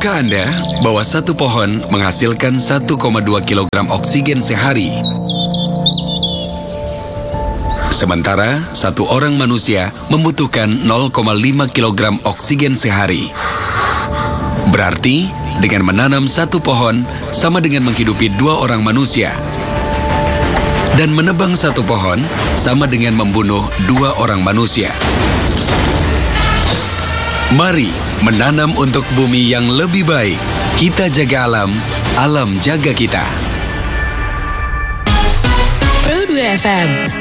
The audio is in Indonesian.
Tahukah Anda bahwa satu pohon menghasilkan 1,2 kilogram oksigen sehari? Sementara satu orang manusia membutuhkan 0,5 kilogram oksigen sehari. Berarti dengan menanam satu pohon sama dengan menghidupi 2 orang manusia. Dan menebang satu pohon sama dengan membunuh 2 orang manusia. Mari menanam untuk bumi yang lebih baik. Kita jaga alam, alam jaga kita. Pro 2 FM